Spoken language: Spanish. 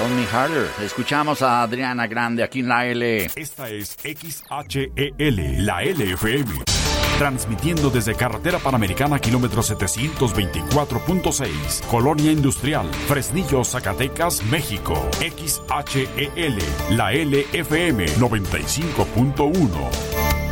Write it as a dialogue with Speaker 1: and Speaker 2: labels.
Speaker 1: Don't Me Harder. Escuchamos a Adriana Grande aquí en la L.
Speaker 2: Esta es XHEL, la LFM. Transmitiendo desde Carretera Panamericana, kilómetro 724.6, Colonia Industrial, Fresnillo, Zacatecas, México. XHEL, la LFM 95.1.